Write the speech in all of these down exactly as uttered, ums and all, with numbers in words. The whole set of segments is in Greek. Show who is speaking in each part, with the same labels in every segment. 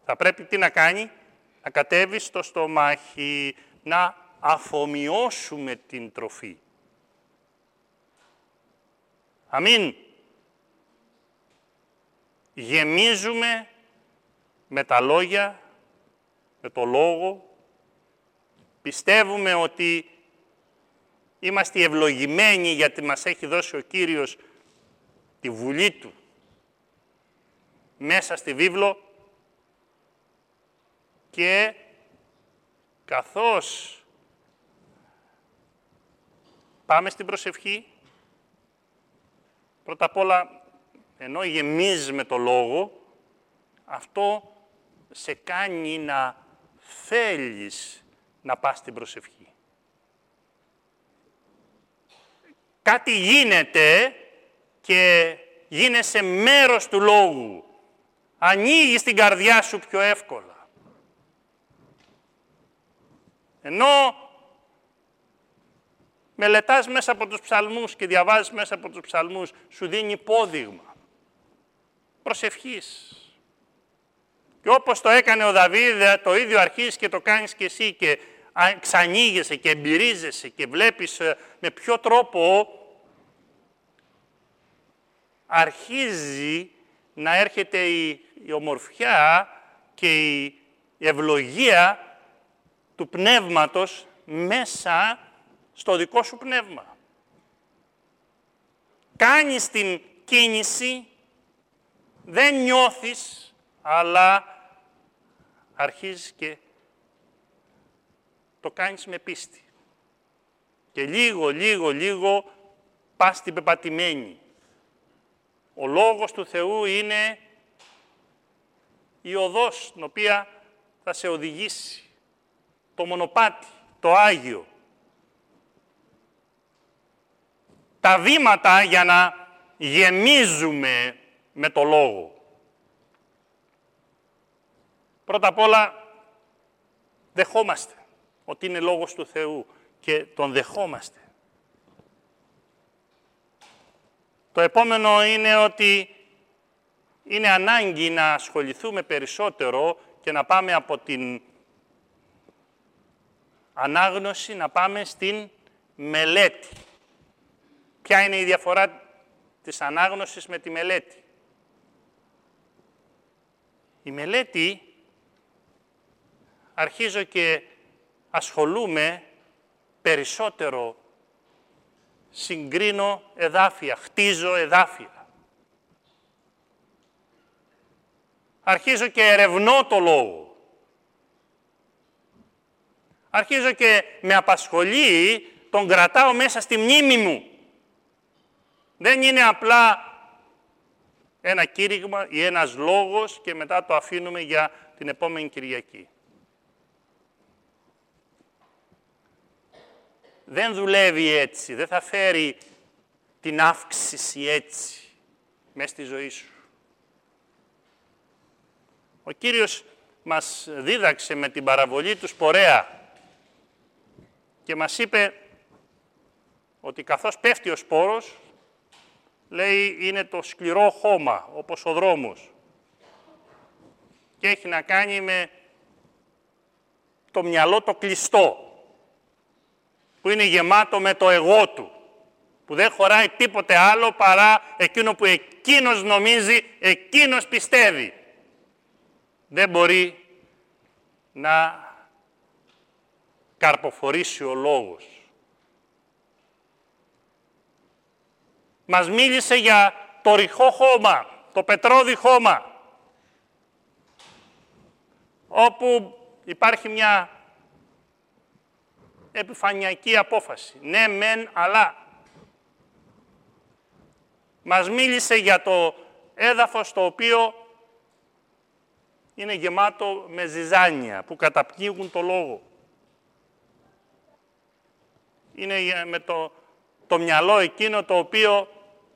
Speaker 1: Θα πρέπει τι να κάνει? Να κατέβει στο στομάχι, να αφομοιώσουμε την τροφή. Αμήν. Γεμίζουμε με τα λόγια, με το λόγο. Πιστεύουμε ότι είμαστε ευλογημένοι γιατί μας έχει δώσει ο Κύριος τη Βουλή Του μέσα στη βίβλο και καθώς πάμε στην προσευχή, πρώτα απ' όλα, ενώ γεμίζεις με το λόγο, αυτό σε κάνει να θέλεις να πας στην προσευχή. Κάτι γίνεται και γίνεσαι μέρος του λόγου. Ανοίγεις την καρδιά σου πιο εύκολα. Ενώ μελετάς μέσα από τους ψαλμούς και διαβάζεις μέσα από τους ψαλμούς, σου δίνει υπόδειγμα προσευχής. Και όπως το έκανε ο Δαβίδ, το ίδιο αρχίζεις και το κάνεις και εσύ και ξανοίγεσαι και εμπειρίζεσαι και βλέπεις με ποιο τρόπο αρχίζει να έρχεται η, η ομορφιά και η ευλογία του πνεύματος μέσα στο δικό σου πνεύμα. Κάνεις την κίνηση, δεν νιώθεις, αλλά αρχίζεις και το κάνεις με πίστη. Και λίγο, λίγο, λίγο πας στην πεπατημένη. Ο Λόγος του Θεού είναι η οδός την οποία θα σε οδηγήσει. Το μονοπάτι, το Άγιο. Τα βήματα για να γεμίζουμε με το Λόγο. Πρώτα απ' όλα, δεχόμαστε ότι είναι Λόγος του Θεού και τον δεχόμαστε. Το επόμενο είναι ότι είναι ανάγκη να ασχοληθούμε περισσότερο και να πάμε από την ανάγνωση, να πάμε στην μελέτη. Ποια είναι η διαφορά της ανάγνωσης με τη μελέτη? Η μελέτη, αρχίζω και ασχολούμαι περισσότερο, συγκρίνω εδάφια, χτίζω εδάφια. Αρχίζω και ερευνώ το Λόγο. Αρχίζω και με απασχολεί, τον κρατάω μέσα στη μνήμη μου. Δεν είναι απλά ένα κήρυγμα ή ένας λόγος και μετά το αφήνουμε για την επόμενη Κυριακή. Δεν δουλεύει έτσι, δεν θα φέρει την αύξηση έτσι μέσα στη ζωή σου. Ο Κύριος μας δίδαξε με την παραβολή του σπορέα και μας είπε ότι καθώς πέφτει ο σπόρος, λέει είναι το σκληρό χώμα, όπως ο δρόμος. Και έχει να κάνει με το μυαλό το κλειστό, που είναι γεμάτο με το εγώ του, που δεν χωράει τίποτε άλλο παρά εκείνο που εκείνος νομίζει, εκείνος πιστεύει. Δεν μπορεί να καρποφορήσει ο λόγος. Μας μίλησε για το ρηχό χώμα, το πετρώδι χώμα, όπου υπάρχει μια επιφανειακή απόφαση. Ναι, μεν, αλλά. Μας μίλησε για το έδαφος το οποίο είναι γεμάτο με ζυζάνια που καταπνίγουν το λόγο. Είναι με το, το μυαλό εκείνο το οποίο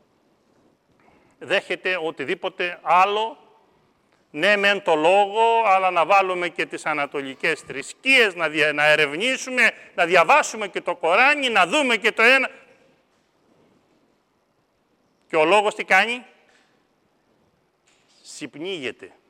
Speaker 1: δέχεται οτιδήποτε άλλο. Ναι, μεν το λόγο, αλλά να βάλουμε και τις ανατολικές θρησκείες, να, δια, να ερευνήσουμε, να διαβάσουμε και το Κοράνι, να δούμε και το ένα. Και ο λόγος τι κάνει? Συμπνίγεται.